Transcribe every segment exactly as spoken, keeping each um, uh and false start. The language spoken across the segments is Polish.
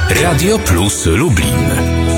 Radio Plus Lublin.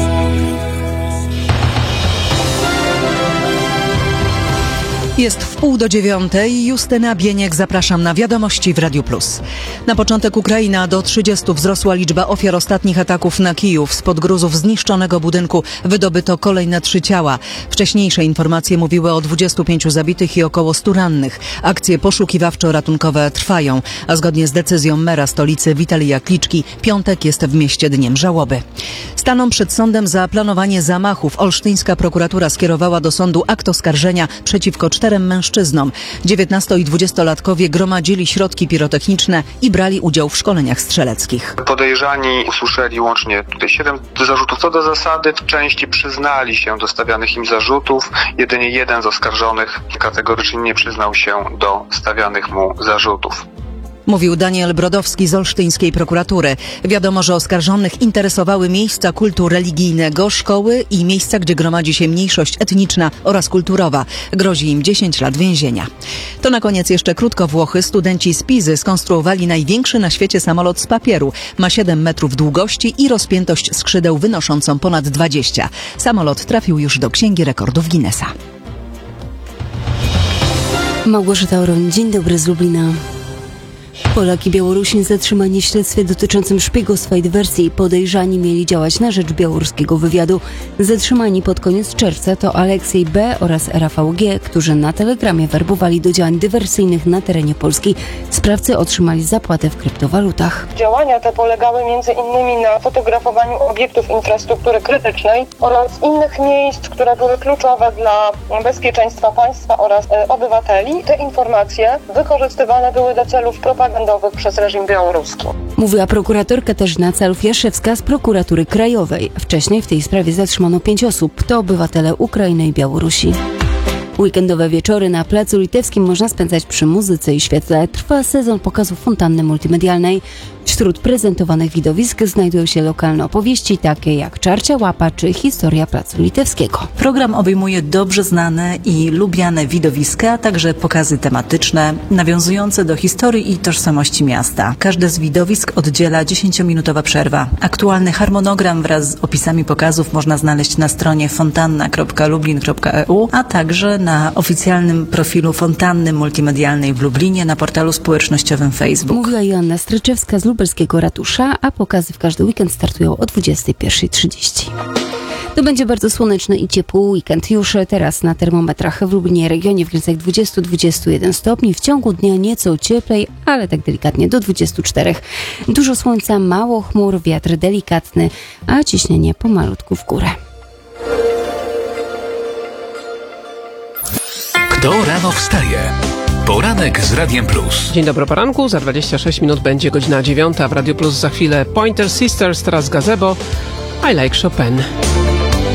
Jest w pół do dziewiątej. Justyna Bieniek, zapraszam na wiadomości w Radiu Plus. Na początek Ukraina. Do trzydziestu wzrosła liczba ofiar ostatnich ataków na Kijów. Spod gruzów zniszczonego budynku wydobyto kolejne trzy ciała. Wcześniejsze informacje mówiły o dwudziestu pięciu zabitych i około stu rannych. Akcje poszukiwawczo-ratunkowe trwają, a zgodnie z decyzją mera stolicy Witalija Kliczki piątek jest w mieście dniem żałoby. Staną przed sądem za planowanie zamachów. Olsztyńska prokuratura skierowała do sądu akt oskarżenia przeciwko czterem mężczyznom. dziewiętnasto- i dwudziestolatkowie gromadzili środki pirotechniczne i brali udział w szkoleniach strzeleckich. Podejrzani usłyszeli łącznie tutaj siedem zarzutów. Co do zasady w części przyznali się do stawianych im zarzutów. Jedynie jeden z oskarżonych kategorycznie nie przyznał się do stawianych mu zarzutów. Mówił Daniel Brodowski z olsztyńskiej prokuratury. Wiadomo, że oskarżonych interesowały miejsca kultu religijnego, szkoły i miejsca, gdzie gromadzi się mniejszość etniczna oraz kulturowa. Grozi im dziesięć lat więzienia. To na koniec jeszcze krótko Włochy. Studenci z Pizy skonstruowali największy na świecie samolot z papieru. Ma siedem metrów długości i rozpiętość skrzydeł wynoszącą ponad dwadzieścia. Samolot trafił już do Księgi Rekordów Guinnessa. Małgorzata Oroń, dzień dobry z Lublina. Polak i Białorusin zatrzymani w śledztwie dotyczącym szpiegostwa i dywersji. Podejrzani mieli działać na rzecz białoruskiego wywiadu. Zatrzymani pod koniec czerwca to Aleksiej B. oraz Rafał G., którzy na Telegramie werbowali do działań dywersyjnych na terenie Polski. Sprawcy otrzymali zapłatę w kryptowalutach. Działania te polegały między innymi na fotografowaniu obiektów infrastruktury krytycznej oraz innych miejsc, które były kluczowe dla bezpieczeństwa państwa oraz e, obywateli. Te informacje wykorzystywane były do celów propagandowych przez reżim białoruski. Mówiła prokurator Katarzyna Calów-Jaszewska z prokuratury krajowej. Wcześniej w tej sprawie zatrzymano pięć osób. To obywatele Ukrainy i Białorusi. Weekendowe wieczory na Placu Litewskim można spędzać przy muzyce i świetle. Trwa sezon pokazów fontanny multimedialnej. Wśród prezentowanych widowisk znajdują się lokalne opowieści, takie jak Czarcia Łapa czy Historia Placu Litewskiego. Program obejmuje dobrze znane i lubiane widowiska, a także pokazy tematyczne, nawiązujące do historii i tożsamości miasta. Każde z widowisk oddziela dziesięciominutowa przerwa. Aktualny harmonogram wraz z opisami pokazów można znaleźć na stronie fontanna kropka lublin kropka e u, a także na oficjalnym profilu Fontanny Multimedialnej w Lublinie na portalu społecznościowym Facebook. Mówiła Joanna Stryczewska z lubelskiego ratusza, a pokazy w każdy weekend startują o dwudziestej pierwszej trzydzieści. To będzie bardzo słoneczny i ciepły weekend. Już teraz na termometrach w Lublinie regionie w granicach dwadzieścia do dwudziestu jeden stopni. W ciągu dnia nieco cieplej, ale tak delikatnie do dwudziestu czterech. Dużo słońca, mało chmur, wiatr delikatny, a ciśnienie pomalutku w górę. Kto rano wstaje? Poranek z Radiem Plus. Dzień dobry poranku, za dwadzieścia sześć minut będzie godzina dziewiąta. W Radio Plus za chwilę Pointer Sisters, teraz Gazebo, I Like Chopin.